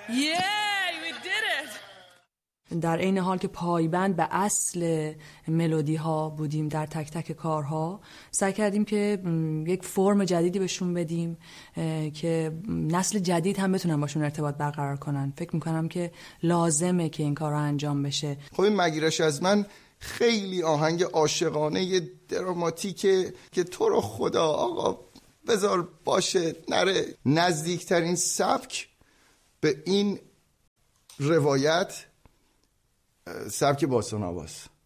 we did it. در این حال که پایبند به اصل ملودی ها بودیم در تک تک کارها، سعی کردیم که یک فرم جدیدی بهشون بدیم که نسل جدید هم بتونن باشون ارتباط برقرار کنن. فکر میکنم که لازمه که این کارها انجام بشه. خب این مگیرش از من خیلی آهنگ عاشقانه دراماتیکه که تو رو خدا آقا بذار باشه نره. نزدیکترین سبک به این روایت سبک باسوناواس.